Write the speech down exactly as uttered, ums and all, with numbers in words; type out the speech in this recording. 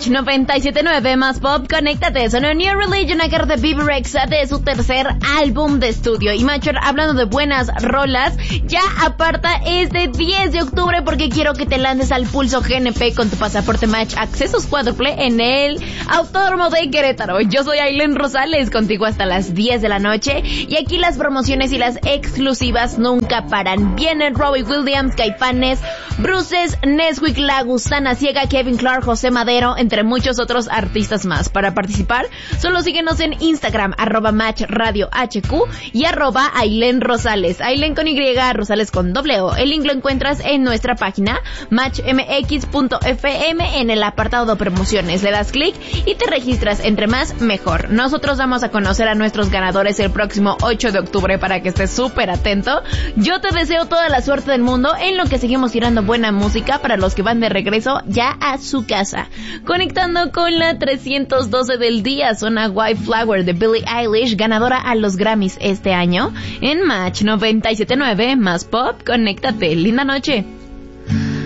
Match noventa y siete punto nueve más pop, conéctate. Sonó New Religion a cargo de Bebe Rexha de su tercer álbum de estudio. Y Macho, hablando de buenas rolas, ya aparta este diez de octubre porque quiero que te lances al Pulso G N P con tu pasaporte Match accesos cuádruple en el Autódromo de Querétaro. Yo soy Ailén Rosales, contigo hasta las diez de la noche. Y aquí las promociones y las exclusivas nunca paran. Vienen Robbie Williams, Caifanes, Bruces, Nesquik, La Gusana Ciega, Kevin Clark, José Madero, entre muchos otros artistas más. Para participar, solo síguenos en Instagram, arroba Match Radio H Q y arroba Ailén Rosales. Ailén con Y, Rosales con doble O. El link lo encuentras en nuestra página match m x punto f m en el apartado de promociones. Le das clic y te registras. Entre más, mejor. Nosotros vamos a conocer a nuestros ganadores el próximo ocho de octubre para que estés súper atento. Yo te deseo toda la suerte del mundo en lo que seguimos tirando buena música para los que van de regreso ya a su casa. Conectando con la trescientos doce del día, suena White Flower de Billie Eilish, ganadora a los Grammys este año en Match noventa y siete punto nueve más pop. Conéctate. Linda noche.